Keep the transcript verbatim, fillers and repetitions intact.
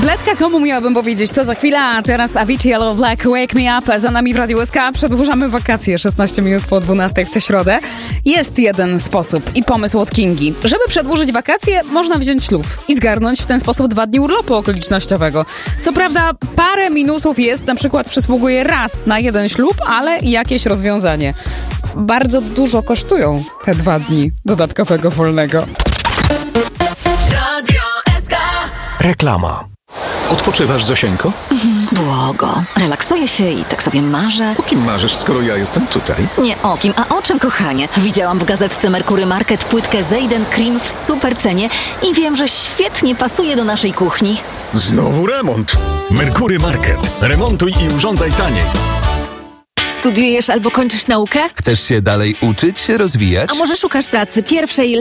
Zletka komu miałabym powiedzieć, co za chwilę, a teraz Avicii Yellow Black, Wake Me Up, za nami w Radiu S K, przedłużamy wakacje, szesnaście minut po dwunastej w tę środę. Jest jeden sposób i pomysł od Kingi. Żeby przedłużyć wakacje, można wziąć ślub i zgarnąć w ten sposób dwa dni urlopu okolicznościowego. Co prawda parę minusów jest, na przykład przysługuje raz na jeden ślub, ale jakieś rozwiązanie. Bardzo dużo kosztują te dwa dni dodatkowego wolnego. Radio S K. Reklama. Odpoczywasz, Zosieńko? Mhm, długo. Relaksuję się i tak sobie marzę. O kim marzysz, skoro ja jestem tutaj? Nie o kim, a o czym, kochanie? Widziałam w gazetce Merkury Market płytkę Zeyden Cream w super cenie i wiem, że świetnie pasuje do naszej kuchni. Znowu remont. Merkury Market. Remontuj i urządzaj taniej. Studiujesz albo kończysz naukę? Chcesz się dalej uczyć, rozwijać? A może szukasz pracy pierwszej